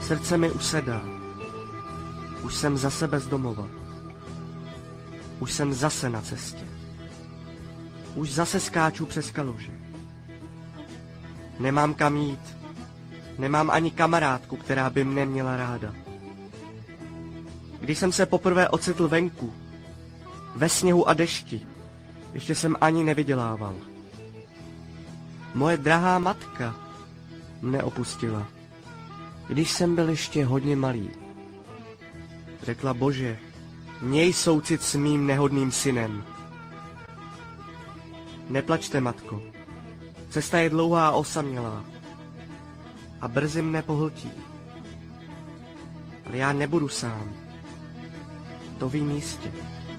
Srdce mi usedá. Už jsem zase bez domova. Už jsem zase na cestě. Už zase skáču přes kaluže. Nemám kam jít. Nemám ani kamarádku, která by mne měla ráda. Když jsem se poprvé ocitl venku, ve sněhu a dešti, ještě jsem ani nevydělával. Moje drahá matka mne opustila, když jsem byl ještě hodně malý. Řekla: Bože, měj soucit s mým nehodným synem. Neplačte, matko, cesta je dlouhá a osamělá a brzy mne pohltí. Ale já nebudu sám, to vím jistě.